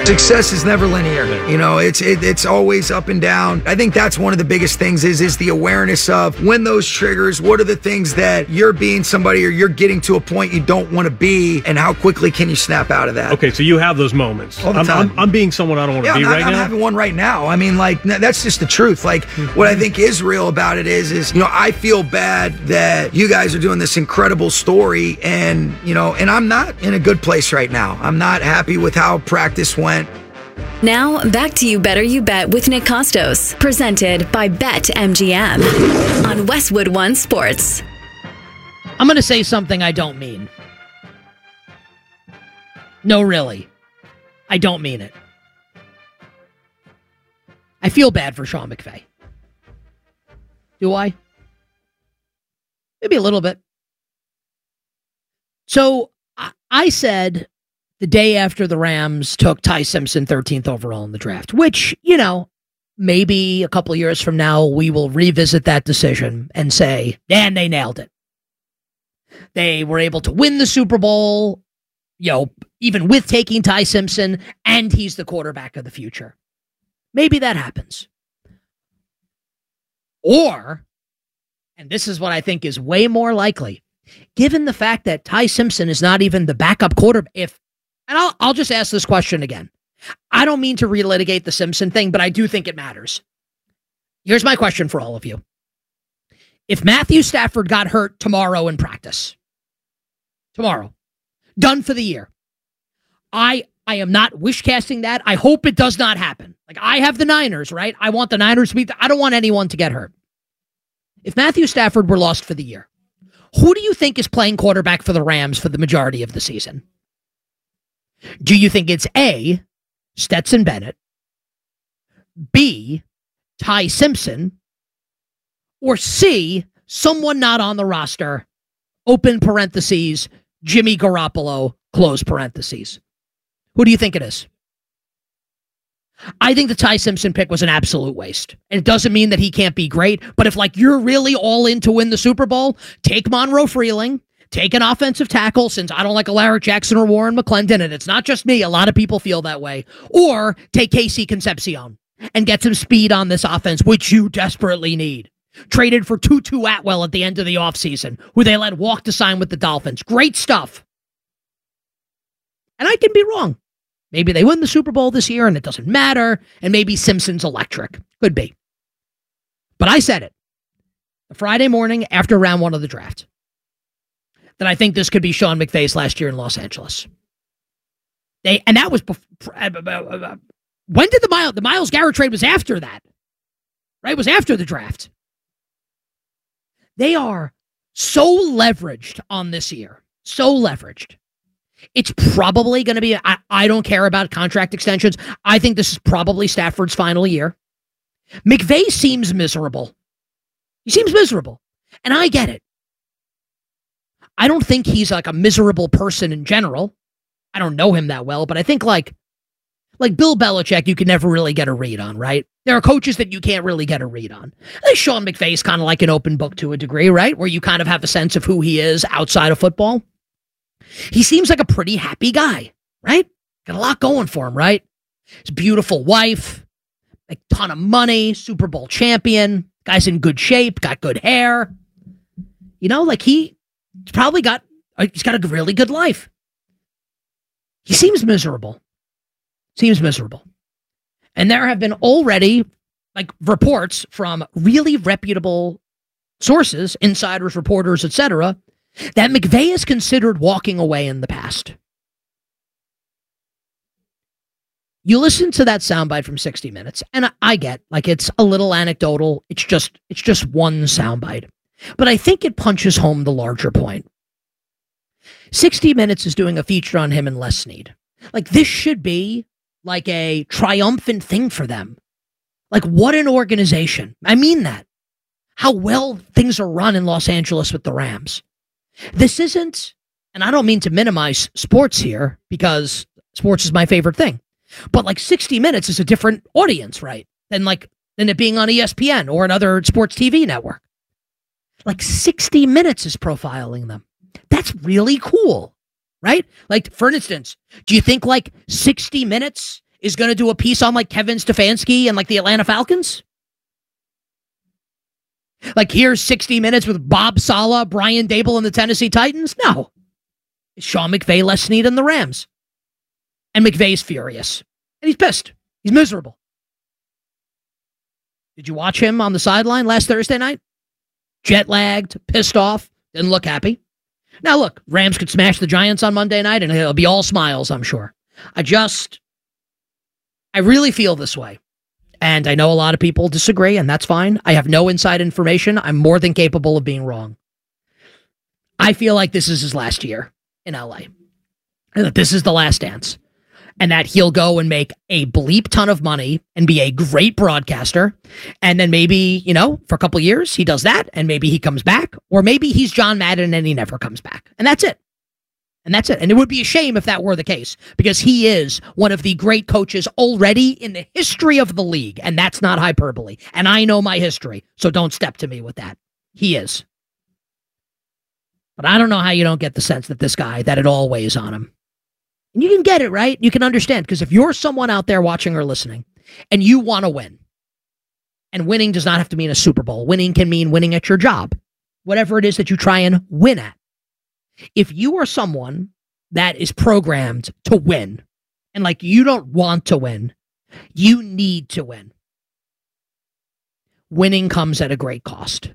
Success is never linear. You know, it's always up and down. I think that's one of the biggest things is the awareness of when those triggers, what are the things that you're being somebody or you're getting to a point you don't want to be, and how quickly can you snap out of that? Okay, so you have those moments. All the time. I'm being someone I don't want to be right now. I'm having one right now. I mean, like, that's just the truth. Like, what I think is real about it is, you know, I feel bad that you guys are doing this incredible story, and, you know, and I'm not in a good place right now. I'm not happy with how practice went. Now, back to You Better You Bet with Nick Costos, presented by BetMGM on Westwood One Sports. I'm going to say something I don't mean. No, really. I don't mean it. I feel bad for Sean McVay. Do I? Maybe a little bit. So, I said the day after the Rams took Ty Simpson 13th overall in the draft, which, you know, maybe a couple of years from now, we will revisit that decision and say, man, they nailed it. They were able to win the Super Bowl, you know, even with taking Ty Simpson, and he's the quarterback of the future. Maybe that happens. Or, and this is what I think is way more likely, given the fact that Ty Simpson is not even the backup quarterback, and I'll just ask this question again. I don't mean to relitigate the Simpson thing, but I do think it matters. Here's my question for all of you. If Matthew Stafford got hurt tomorrow in practice, done for the year, I am not wish-casting that. I hope it does not happen. Like, I have the Niners, right? I want the Niners to be, I don't want anyone to get hurt. If Matthew Stafford were lost for the year, who do you think is playing quarterback for the Rams for the majority of the season? Do you think it's A, Stetson Bennett, B, Ty Simpson, or C, someone not on the roster, open parentheses, Jimmy Garoppolo, close parentheses? Who do you think it is? I think the Ty Simpson pick was an absolute waste. And it doesn't mean that he can't be great, but if, like, you're really all in to win the Super Bowl, take Monroe Freeling, take an offensive tackle, since I don't like Alaric Jackson or Warren McClendon, and it's not just me, a lot of people feel that way, or take Casey Concepcion and get some speed on this offense, which you desperately need. Traded for Tutu Atwell at the end of the offseason, who they let walk to sign with the Dolphins. Great stuff. And I can be wrong. Maybe they win the Super Bowl this year and it doesn't matter, and maybe Simpson's electric. Could be. But I said it the Friday morning after round one of the draft, that I think this could be Sean McVay's last year in Los Angeles. And that was before, when did the Myles Garrett trade was after that, right? It was after the draft. They are so leveraged on this year. So leveraged. It's probably going to be, I don't care about contract extensions. I think this is probably Stafford's final year. McVay seems miserable. He seems miserable. And I get it. I don't think he's like a miserable person in general. I don't know him that well, but I think like Bill Belichick, you can never really get a read on, right? There are coaches that you can't really get a read on. I think Sean McVay is kind of like an open book to a degree, right? Where you kind of have a sense of who he is outside of football. He seems like a pretty happy guy, right? Got a lot going for him, right? His beautiful wife, a ton of money, Super Bowl champion, guy's in good shape, got good hair. You know, like he's got a really good life. He seems miserable. And there have been already like reports from really reputable sources, insiders, reporters, etc., that McVay has considered walking away in the past. You listen to that soundbite from 60 Minutes, and I get, like, it's a little anecdotal. It's just one soundbite. But I think it punches home the larger point. 60 Minutes is doing a feature on him and Les Snead. Like, this should be like a triumphant thing for them. Like, what an organization. I mean that. How well things are run in Los Angeles with the Rams. This isn't, and I don't mean to minimize sports here, because sports is my favorite thing, but like 60 Minutes is a different audience, right? Than it being on ESPN or another sports TV network. Like 60 Minutes is profiling them. That's really cool, right? Like, for instance, do you think like 60 Minutes is going to do a piece on like Kevin Stefanski and like the Atlanta Falcons? Like here's 60 Minutes with Bob Saleh, Brian Dable, and the Tennessee Titans? No. Is Sean McVay less sneed than the Rams? And McVay's furious. And he's pissed. He's miserable. Did you watch him on the sideline last Thursday night? Jet lagged, pissed off, didn't look happy. Now look, Rams could smash the Giants on Monday night and it'll be all smiles, I'm sure. I really feel this way. And I know a lot of people disagree, and that's fine. I have no inside information. I'm more than capable of being wrong. I feel like this is his last year in LA. And that this is the last dance. And that he'll go and make a bleep ton of money and be a great broadcaster. And then maybe, for a couple of years, he does that, and maybe he comes back. Or maybe he's John Madden and he never comes back. And that's it. And it would be a shame if that were the case, because he is one of the great coaches already in the history of the league, and that's not hyperbole. And I know my history, so don't step to me with that. He is. But I don't know how you don't get the sense that this guy, that it all weighs on him. And you can get it, right? You can understand, because if you're someone out there watching or listening, and you want to win, and winning does not have to mean a Super Bowl. Winning can mean winning at your job, whatever it is that you try and win at. If you are someone that is programmed to win, and like you don't want to win, you need to win. Winning comes at a great cost.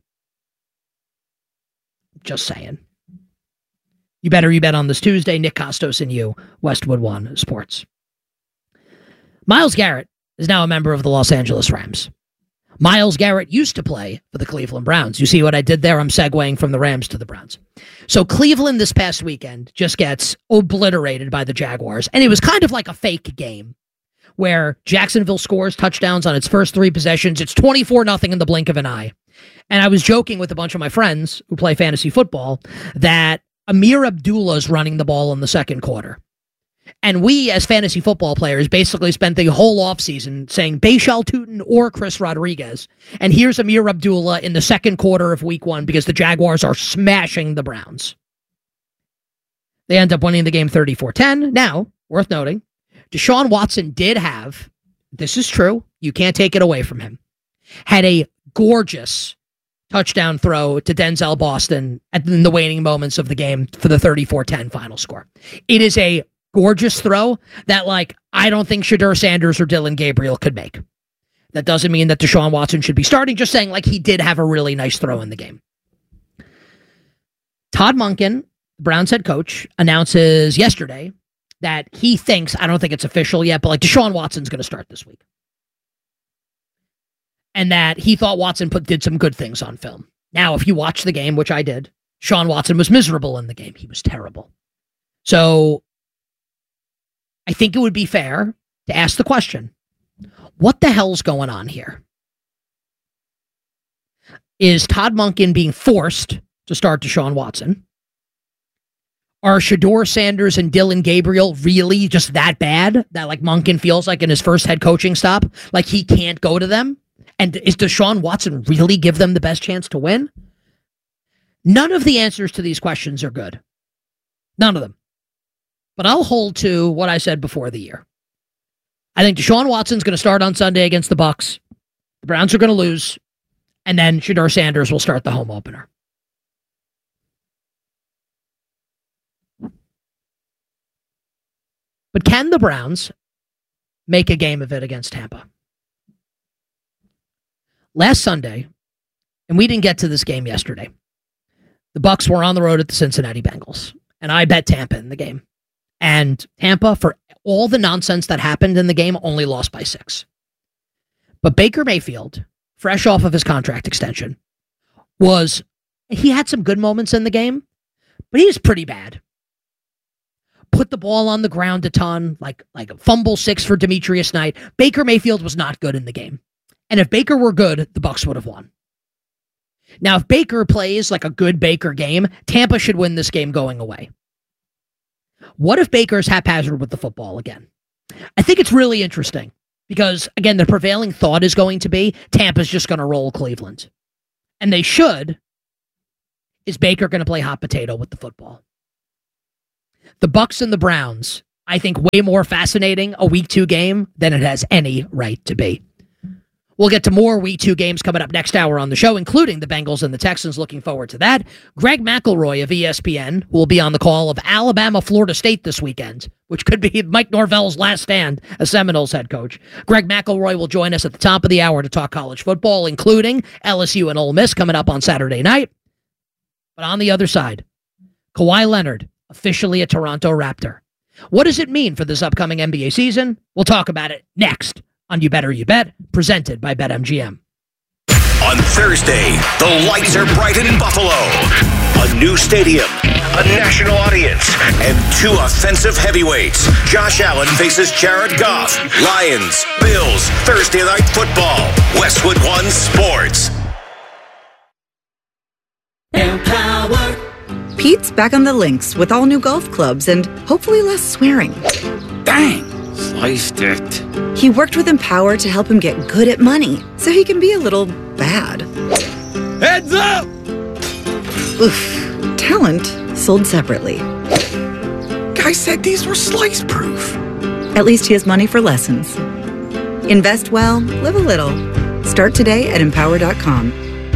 Just saying. You bet on this Tuesday. Nick Kostos and you, Westwood One Sports. Myles Garrett is now a member of the Los Angeles Rams. Myles Garrett used to play for the Cleveland Browns. You see what I did there? I'm segueing from the Rams to the Browns. So Cleveland this past weekend just gets obliterated by the Jaguars. And it was kind of like a fake game where Jacksonville scores touchdowns on its first 3 possessions. It's 24-0 in the blink of an eye. And I was joking with a bunch of my friends who play fantasy football that Amir Abdullah is running the ball in the second quarter. And we, as fantasy football players, basically spent the whole offseason saying Bashal Tutin or Chris Rodriguez. And here's Amir Abdullah in the second quarter of week 1 because the Jaguars are smashing the Browns. They end up winning the game 34-10. Now, worth noting, Deshaun Watson did have, this is true, you can't take it away from him, had a gorgeous touchdown throw to Denzel Boston in the waning moments of the game for the 34-10 final score. It is a gorgeous throw that, I don't think Shedeur Sanders or Dylan Gabriel could make. That doesn't mean that Deshaun Watson should be starting, just saying, he did have a really nice throw in the game. Todd Monken, Browns head coach, announces yesterday that he thinks, I don't think it's official yet, but Deshaun Watson's going to start this week. And that he thought Watson did some good things on film. Now, if you watch the game, which I did, Deshaun Watson was miserable in the game. He was terrible. So I think it would be fair to ask the question, what the hell's going on here? Is Todd Monken being forced to start Deshaun Watson? Are Shedeur Sanders and Dylan Gabriel really just that bad that Monken feels like in his first head coaching stop, he can't go to them? And is Deshaun Watson really give them the best chance to win? None of the answers to these questions are good. None of them. But I'll hold to what I said before the year. I think Deshaun Watson's going to start on Sunday against the Bucs. The Browns are going to lose. And then Shedeur Sanders will start the home opener. But can the Browns make a game of it against Tampa? Last Sunday, and we didn't get to this game yesterday, the Bucs were on the road at the Cincinnati Bengals, and I bet Tampa in the game. And Tampa, for all the nonsense that happened in the game, only lost by 6. But Baker Mayfield, fresh off of his contract extension, he had some good moments in the game, but he was pretty bad. Put the ball on the ground a ton, like a fumble 6 for Demetrius Knight. Baker Mayfield was not good in the game. And if Baker were good, the Bucs would have won. Now, if Baker plays like a good Baker game, Tampa should win this game going away. What if Baker's haphazard with the football again? I think it's really interesting because, again, the prevailing thought is going to be Tampa's just going to roll Cleveland. And they should. Is Baker going to play hot potato with the football? The Bucs and the Browns, I think, way more fascinating a Week 2 game than it has any right to be. We'll get to more Week 2 games coming up next hour on the show, including the Bengals and the Texans. Looking forward to that. Greg McElroy of ESPN, who will be on the call of Alabama, Florida State this weekend, which could be Mike Norvell's last stand as Seminoles head coach. Greg McElroy will join us at the top of the hour to talk college football, including LSU and Ole Miss coming up on Saturday night. But on the other side, Kawhi Leonard, officially a Toronto Raptor. What does it mean for this upcoming NBA season? We'll talk about it next on You Better You Bet, presented by BetMGM. On Thursday, the lights are bright in Buffalo. A new stadium, a national audience, and two offensive heavyweights. Josh Allen faces Jared Goff. Lions, Bills, Thursday Night Football. Westwood One Sports. Empower. Pete's back on the links with all new golf clubs and hopefully less swearing. Dang, sliced it. He worked with Empower to help him get good at money so he can be a little bad. Heads up! Oof. Talent sold separately. Guy said these were slice proof. At least he has money for lessons. Invest well, live a little. Start today at Empower.com.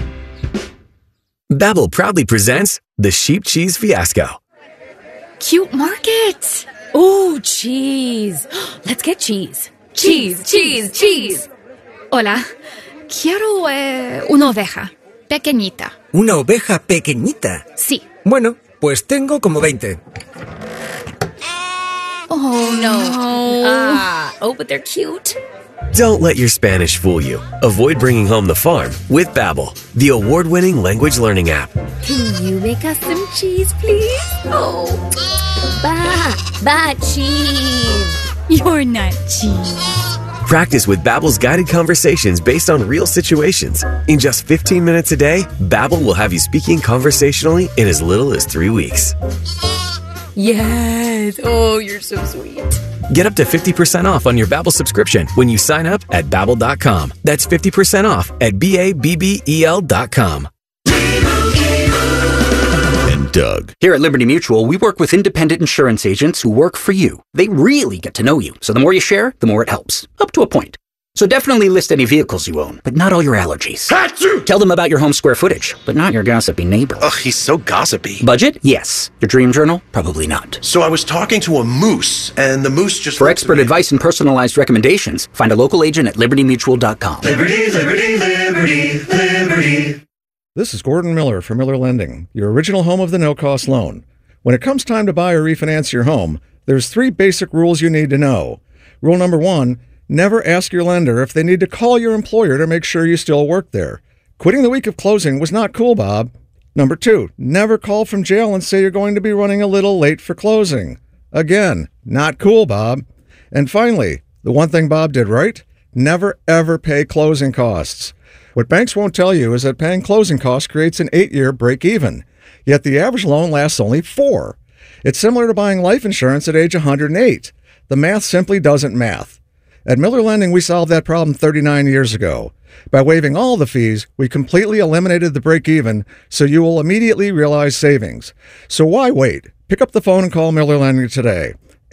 Babbel proudly presents the Sheep Cheese Fiasco. Cute market. Ooh, cheese. Let's get cheese. Cheese, cheese, cheese. Hola. Quiero una oveja. Pequeñita. ¿Una oveja pequeñita? Sí. Bueno, pues tengo como 20. Oh, no. But they're cute. Don't let your Spanish fool you. Avoid bringing home the farm with Babbel, the award-winning language learning app. Can you make us some cheese, please? Oh, cheese. You're not cheese. Practice with Babbel's guided conversations based on real situations. In just 15 minutes a day, Babbel will have you speaking conversationally in as little as 3 weeks. Yes. Oh, you're so sweet. Get up to 50% off on your Babbel subscription when you sign up at Babbel.com. That's 50% off at Babbel.com. And Doug. Here at Liberty Mutual, we work with independent insurance agents who work for you. They really get to know you. So the more you share, the more it helps. Up to a point. So definitely list any vehicles you own, but not all your allergies. Achoo! Tell them about your home square footage, but not your gossipy neighbor. Ugh, he's so gossipy. Budget? Yes. Your dream journal? Probably not. So I was talking to a moose, and the moose just... For expert advice and personalized recommendations, find a local agent at libertymutual.com. Liberty, liberty, liberty, liberty. This is Gordon Miller from Miller Lending, your original home of the no-cost loan. When it comes time to buy or refinance your home, there's 3 basic rules you need to know. Rule number 1, never ask your lender if they need to call your employer to make sure you still work there. Quitting the week of closing was not cool, Bob. Number 2, never call from jail and say you're going to be running a little late for closing. Again, not cool, Bob. And finally, the one thing Bob did right, never ever pay closing costs. What banks won't tell you is that paying closing costs creates an 8-year break-even. Yet the average loan lasts only 4. It's similar to buying life insurance at age 108. The math simply doesn't math. At Miller Lending, we solved that problem 39 years ago. By waiving all the fees, we completely eliminated the break-even, so you will immediately realize savings. So why wait? Pick up the phone and call Miller Lending today.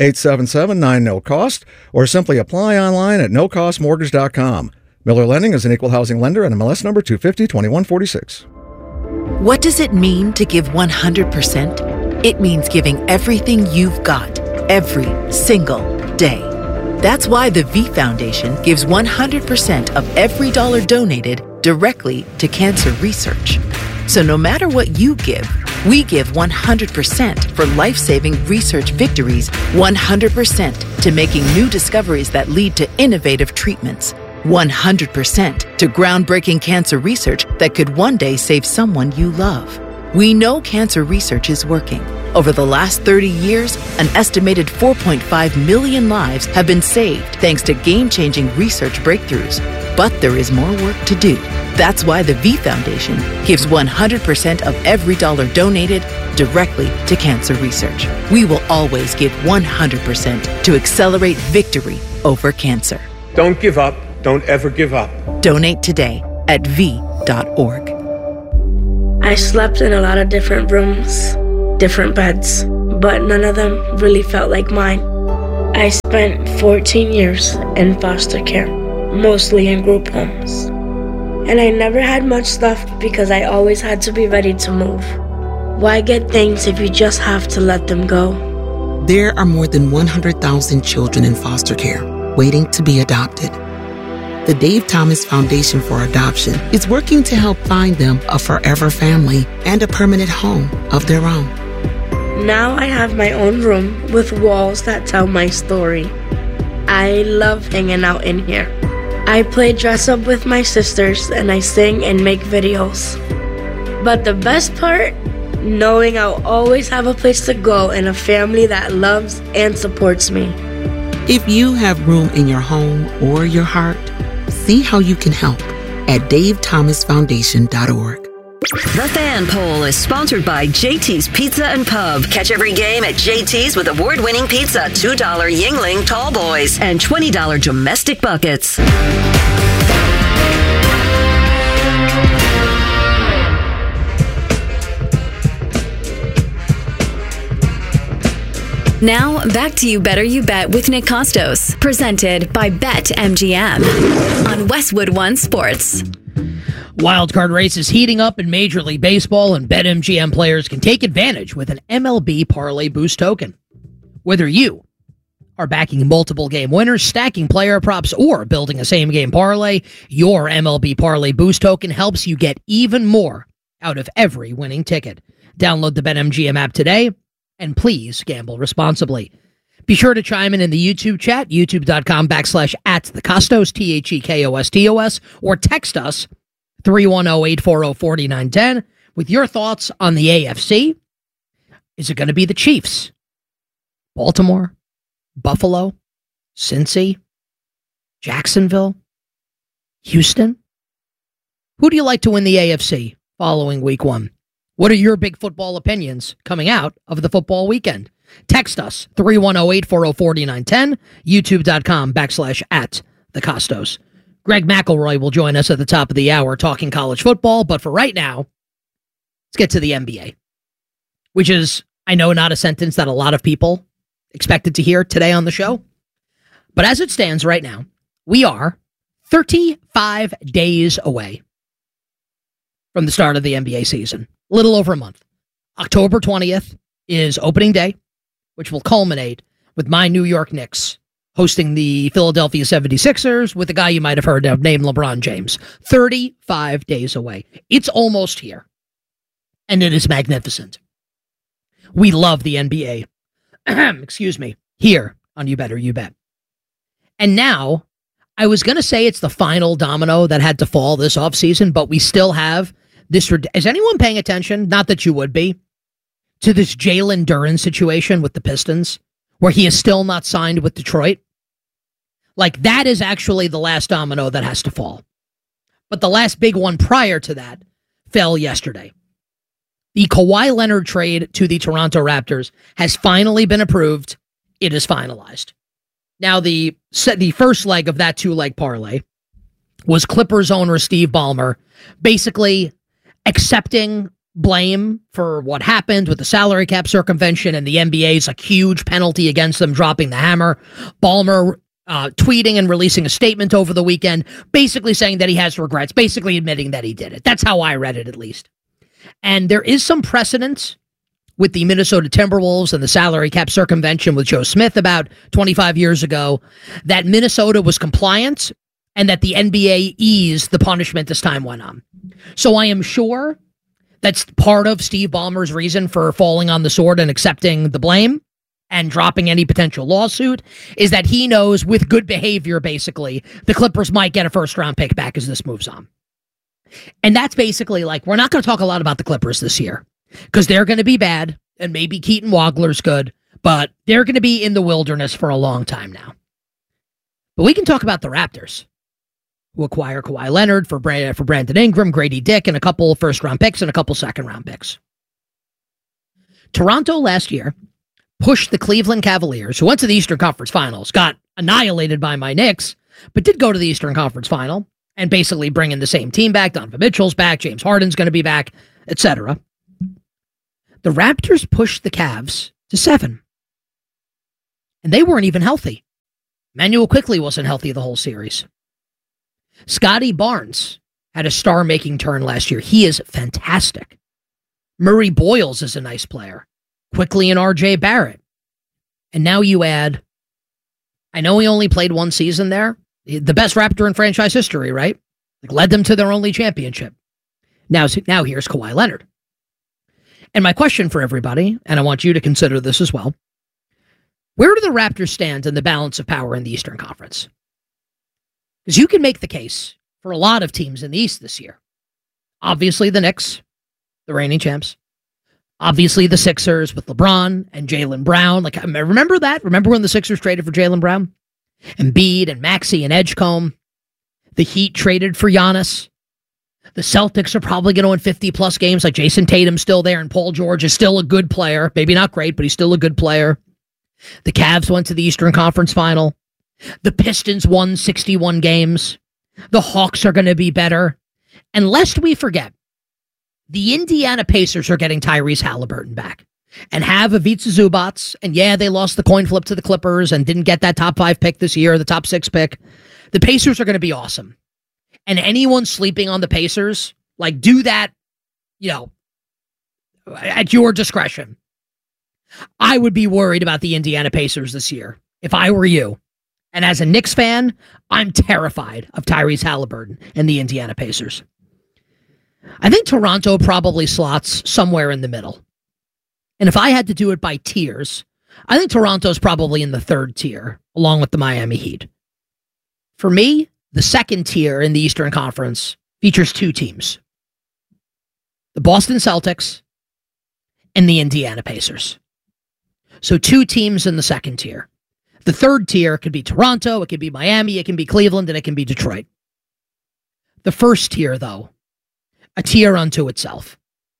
877-9-NO-COST, or simply apply online at nocostmortgage.com. Miller Lending is an equal housing lender and MLS number 250-2146. What does it mean to give 100%? It means giving everything you've got, every single day. That's why the V Foundation gives 100% of every dollar donated directly to cancer research. So no matter what you give, we give 100% for life-saving research victories, 100% to making new discoveries that lead to innovative treatments, 100% to groundbreaking cancer research that could one day save someone you love. We know cancer research is working. Over the last 30 years, an estimated 4.5 million lives have been saved thanks to game-changing research breakthroughs. But there is more work to do. That's why the V Foundation gives 100% of every dollar donated directly to cancer research. We will always give 100% to accelerate victory over cancer. Don't give up. Don't ever give up. Donate today at v.org. I slept in a lot of different rooms, different beds, but none of them really felt like mine. I spent 14 years in foster care, mostly in group homes. And I never had much stuff because I always had to be ready to move. Why get things if you just have to let them go? There are more than 100,000 children in foster care waiting to be adopted. The Dave Thomas Foundation for Adoption is working to help find them a forever family and a permanent home of their own. Now I have my own room with walls that tell my story. I love hanging out in here. I play dress up with my sisters and I sing and make videos. But the best part? Knowing I'll always have a place to go and a family that loves and supports me. If you have room in your home or your heart, see how you can help at davethomasfoundation.org. The Fan Poll is sponsored by JT's Pizza and Pub. Catch every game at JT's with award-winning pizza, $2 Yingling Tall Boys, and $20 domestic buckets. Now, back to You Better You Bet with Nick Costos, presented by BetMGM on Westwood One Sports. Wildcard race is heating up in Major League Baseball, and BetMGM players can take advantage with an MLB Parlay Boost token. Whether you are backing multiple game winners, stacking player props, or building a same-game parlay, your MLB Parlay Boost token helps you get even more out of every winning ticket. Download the BetMGM app today, and please gamble responsibly. Be sure to chime in the YouTube chat, youtube.com/@thecostos, THEKOSTOS, or text us 310-840-4910 with your thoughts on the AFC. Is it going to be the Chiefs, Baltimore, Buffalo, Cincy, Jacksonville, Houston? Who do you like to win the AFC following week one? What are your big football opinions coming out of the football weekend? Text us 310-840-4910, youtube.com/@thecostos. Greg McElroy will join us at the top of the hour talking college football, but for right now, let's get to the NBA, which is, I know, not a sentence that a lot of people expected to hear today on the show. But as it stands right now, we are 35 days away from the start of the NBA season. A little over a month. October 20th is opening day, which will culminate with my New York Knicks hosting the Philadelphia 76ers with a guy you might have heard of named LeBron James. 35 days away. It's almost here. And it is magnificent. We love the NBA. Excuse me. Here on You Better You Bet. And now, I was going to say it's the final domino that had to fall this offseason, but we still have this. Is anyone paying attention? Not that you would be. To this Jalen Duren situation with the Pistons, where he is still not signed with Detroit. Like, that is actually the last domino that has to fall. But the last big one prior to that fell yesterday. The Kawhi Leonard trade to the Toronto Raptors has finally been approved. It is finalized. Now, the first leg of that two-leg parlay was Clippers owner Steve Ballmer basically accepting blame for what happened with the salary cap circumvention and the NBA's like huge penalty against them dropping the hammer. Ballmer tweeting and releasing a statement over the weekend, basically saying that he has regrets, basically admitting that he did it. That's how I read it, at least. And there is some precedent with the Minnesota Timberwolves and the salary cap circumvention with Joe Smith about 25 years ago, that Minnesota was compliant and that the NBA eased the punishment as time went on. So I am sure that's part of Steve Ballmer's reason for falling on the sword and accepting the blame and dropping any potential lawsuit, is that he knows with good behavior, basically, the Clippers might get a first-round pick back as this moves on. And that's basically like, we're not going to talk a lot about the Clippers this year because they're going to be bad, and maybe Keaton Wagler's good, but they're going to be in the wilderness for a long time now. But we can talk about the Raptors, who acquire Kawhi Leonard for Brandon Ingram, Grady Dick, and a couple first-round picks and a couple second-round picks. Toronto last year pushed the Cleveland Cavaliers, who went to the Eastern Conference Finals, got annihilated by my Knicks, but did go to the Eastern Conference Final and basically bring in the same team back. Donovan Mitchell's back, James Harden's going to be back, etc. The Raptors pushed the Cavs to 7. And they weren't even healthy. Manuel Quickley wasn't healthy the whole series. Scotty Barnes had a star-making turn last year. He is fantastic. Murray Boyles is a nice player. Quickley and R.J. Barrett. And now you add, I know he only played one season there. The best Raptor in franchise history, right? Like, led them to their only championship. Now here's Kawhi Leonard. And my question for everybody, and I want you to consider this as well, where do the Raptors stand in the balance of power in the Eastern Conference? Because you can make the case for a lot of teams in the East this year. Obviously the Knicks, the reigning champs. Obviously the Sixers with LeBron and Jaylen Brown. Like, remember that? Remember when the Sixers traded for Jaylen Brown? Embiid and Maxey and Edgecombe. The Heat traded for Giannis. The Celtics are probably going to win 50-plus games. Like, Jason Tatum's still there, and Paul George is still a good player. Maybe not great, but he's still a good player. The Cavs went to the Eastern Conference Final. The Pistons won 61 games. The Hawks are going to be better. And lest we forget, the Indiana Pacers are getting Tyrese Halliburton back and have Ivica Zubac. And yeah, they lost the coin flip to the Clippers and didn't get that top 5 pick this year, the top 6 pick. The Pacers are going to be awesome. And anyone sleeping on the Pacers, like, do that, at your discretion. I would be worried about the Indiana Pacers this year if I were you. And as a Knicks fan, I'm terrified of Tyrese Halliburton and the Indiana Pacers. I think Toronto probably slots somewhere in the middle. And if I had to do it by tiers, I think Toronto's probably in the 3rd tier, along with the Miami Heat. For me, the 2nd tier in the Eastern Conference features 2 teams. The Boston Celtics and the Indiana Pacers. So 2 teams in the 2nd tier. The 3rd tier could be Toronto, it could be Miami, it can be Cleveland, and it can be Detroit. The 1st tier, though, a tier unto itself.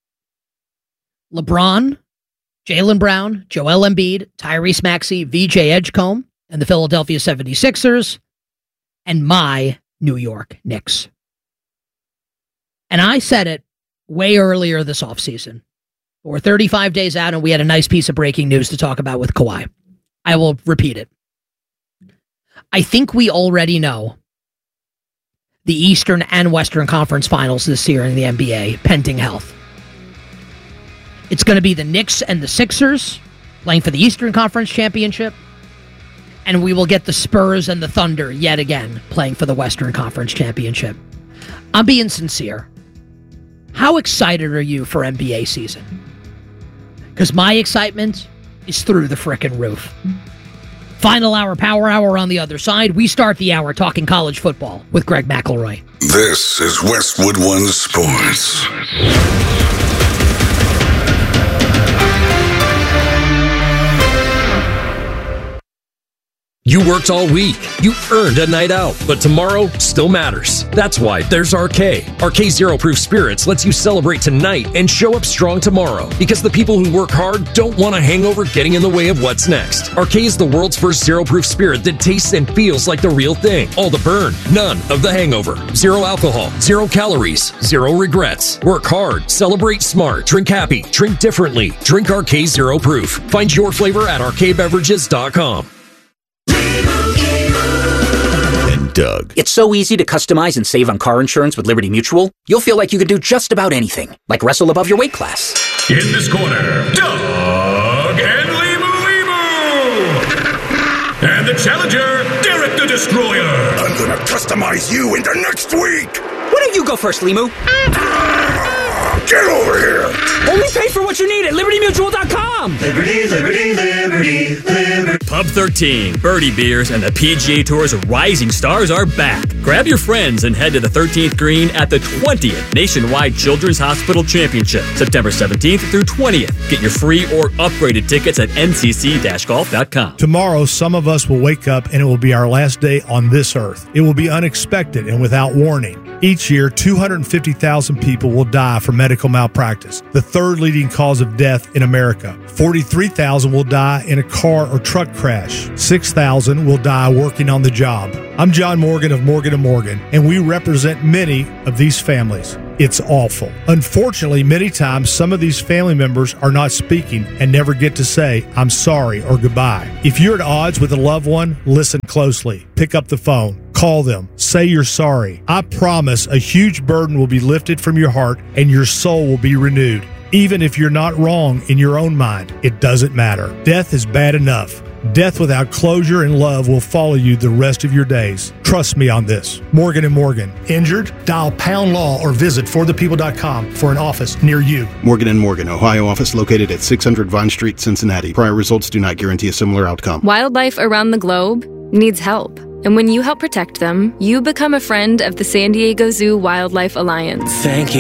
LeBron, Jaylen Brown, Joel Embiid, Tyrese Maxey, VJ Edgecombe, and the Philadelphia 76ers, and my New York Knicks. And I said it way earlier this offseason. We're 35 days out, and we had a nice piece of breaking news to talk about with Kawhi. I will repeat it. I think we already know the Eastern and Western Conference Finals this year in the NBA, pending health. It's going to be the Knicks and the Sixers playing for the Eastern Conference Championship, and we will get the Spurs and the Thunder yet again playing for the Western Conference Championship. I'm being sincere. How excited are you for NBA season? Because my excitement is through the frickin' roof. Final hour, power hour on the other side. We start the hour talking college football with Greg McElroy. This is Westwood One Sports. You worked all week. You earned a night out, but tomorrow still matters. That's why there's RK. RK Zero Proof Spirits lets you celebrate tonight and show up strong tomorrow, because the people who work hard don't want a hangover getting in the way of what's next. RK is the world's first zero proof spirit that tastes and feels like the real thing. All the burn, none of the hangover. Zero alcohol, 0 calories, 0 regrets. Work hard, celebrate smart, drink happy, drink differently. Drink RK Zero Proof. Find your flavor at rkbeverages.com. Doug. It's so easy to customize and save on car insurance with Liberty Mutual. You'll feel like you can do just about anything, like wrestle above your weight class. In this corner, Doug and Limu. And the challenger, Derek the Destroyer. I'm gonna customize you into next week. Why don't you go first, Limu? Get over here. Only pay for what you need at LibertyMutual.com. Liberty, liberty, liberty, liberty. Pub 13, Birdie Beers, and the PGA Tour's rising stars are back. Grab your friends and head to the 13th green at the 20th Nationwide Children's Hospital Championship, September 17th through 20th. Get your free or upgraded tickets at ncc-golf.com. Tomorrow, some of us will wake up and it will be our last day on this earth. It will be unexpected and without warning. Each year, 250,000 people will die from medical malpractice, the third leading cause of death in America. 43,000 will die in a car or truck crash. 6,000 will die working on the job. I'm John Morgan of Morgan & Morgan, and we represent many of these families. It's awful. Unfortunately, many times some of these family members are not speaking and never get to say, I'm sorry or goodbye. If you're at odds with a loved one, listen closely. Pick up the phone. Call them. Say you're sorry. I promise a huge burden will be lifted from your heart and your soul will be renewed. Even if you're not wrong in your own mind, it doesn't matter. Death is bad enough. Death without closure and love will follow you the rest of your days. Trust me on this. Morgan & Morgan. Injured? Dial Pound Law or visit forthepeople.com for an office near you. Morgan & Morgan, Ohio office located at 600 Vine Street, Cincinnati. Prior results do not guarantee a similar outcome. Wildlife around the globe needs help. And when you help protect them, you become a friend of the San Diego Zoo Wildlife Alliance. Thank you